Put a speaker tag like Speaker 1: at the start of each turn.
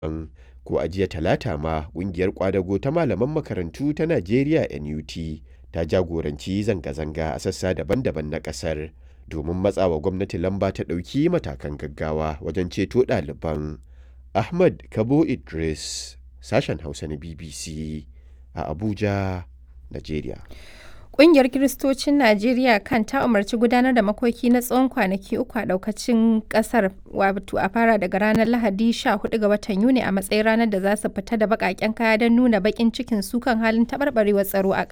Speaker 1: Ko a jiya Talata ma ƙungiyar ƙwadago ta malaman makarantu ta Najeriya NUT ta jagoranci zanga-zanga a sassa daban-daban na ƙasar domin matsawa gwamnati lamba ta ɗauki matakan gaggawa wajen ceto ɗaliban. Ahmad Kabo Idris, sashen Hausa na BBC a Abuja, Najeriya.
Speaker 2: Ƙungiyar Kiristocin Najeriya kan ta umarci gudanar da makoki na tsawon kwanaki 3 a ɗaukacin ƙasar, wato a fara daga ranar Lahadi 14 ga watan Yuni a matsayin ranar da za su fita da baƙaƙen kaya don nuna baƙin cikin su kan halin taɓarɓarewar tsaro a ƙasar.